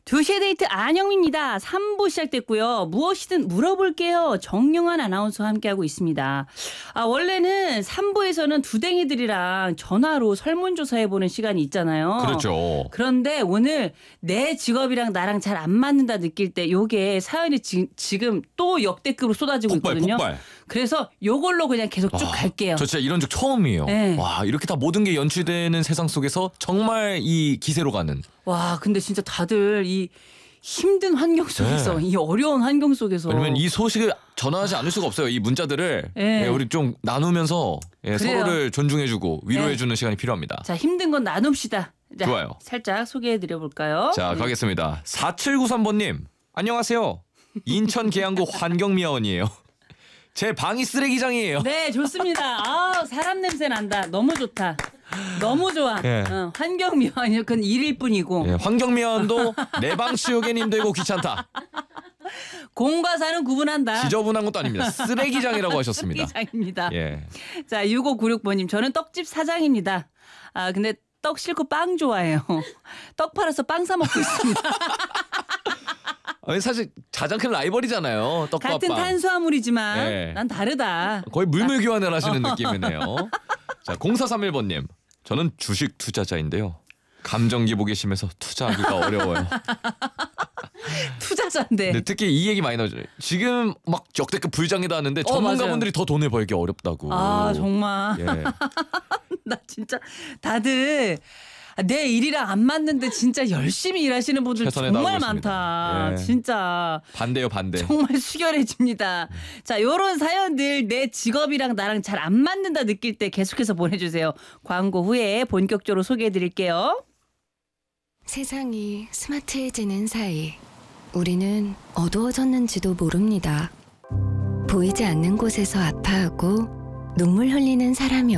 2시의 데이트 안영미입니다. 3부 시작됐고요. 무엇이든 물어볼게요. 정영환 아나운서와 함께하고 있습니다. 원래는 3부에서는 두댕이들이랑 전화로 설문조사해보는 시간이 있잖아요. 그렇죠. 그런데 오늘 내 직업이랑 나랑 잘 안 맞는다 느낄 때 요게 사연이 지금 또 역대급으로 쏟아지고 있거든요. 폭발. 그래서 요걸로 그냥 계속 쭉 갈게요. 저 진짜 이런 적 처음이에요. 네. 와, 이렇게 다 모든 게 연출되는 세상 속에서 정말 이 기세로 가는. 와, 근데 진짜 다들 이 힘든 환경 속에서, 이 어려운 환경 속에서. 왜냐면 이 소식을 전하지 않을 수가 없어요. 이 문자들을 우리 좀 나누면서 서로를 존중해주고 위로해주는 시간이 필요합니다. 자, 힘든 건 나눕시다. 자, 좋아요. 살짝 소개해드려볼까요? 자, 가겠습니다. 4793번님, 안녕하세요. 인천 계양구 환경미화원이에요. 제 방이 쓰레기장이에요. 네, 좋습니다. 사람 냄새 난다. 너무 좋다. 너무 좋아. 환경미화원이 그건 일일 뿐이고. 환경미화원도 내 방 치우기엔 힘들고 귀찮다. 공과 사는 구분한다. 지저분한 것도 아닙니다. 쓰레기장이라고 하셨습니다. 쓰레기장입니다. 자, 6596번님, 저는 떡집 사장입니다. 근데 떡 싫고 빵 좋아해요. 떡 팔아서 빵 사 먹고 있습니다. 사실 가장 큰 라이벌이잖아요. 떡과 같은 빵. 탄수화물이지만 난 다르다. 거의 물물 교환을 하시는 느낌이네요. 자, 0431번님. 저는 주식 투자자인데요. 감정 기복이 심해서 투자하기가 어려워요. 투자자인데. 근데 특히 이 얘기 많이 나오죠. 지금 막 역대급 불장이다 하는데 전문가분들이 더 돈을 벌기 어렵다고. 정말. 나 진짜 다들 내 일이랑 안 맞는데 진짜 열심히 일하시는 분들 정말 많다. 진짜. 반대요, 반대. 정말 수결해집니다. 자, 요런 사연들 내 직업이랑 나랑 잘 안 맞는다 느낄 때 계속해서 보내주세요. 광고 후에 본격적으로 소개해드릴게요. 세상이 스마트해지는 사이 우리는 어두워졌는지도 모릅니다. 보이지 않는 곳에서 아파하고 눈물 흘리는 사람이